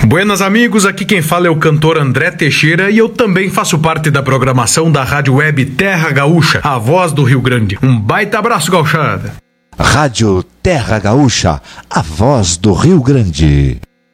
Buenas amigos, aqui quem fala é o cantor André Teixeira e eu também faço parte da programação da Rádio Web Terra Gaúcha, a voz do Rio Grande. Um baita abraço, gauchada! Rádio Terra Gaúcha, a voz do Rio Grande.